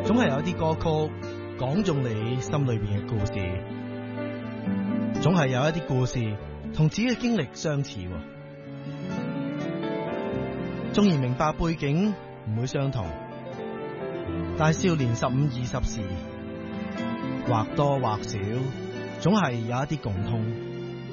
總係有啲歌曲講中你心裏邊嘅故事，總係有一啲故事同自己嘅經歷相似。縱然明白背景唔會相同，但係少年15、20時，或多或少總係有一啲共通。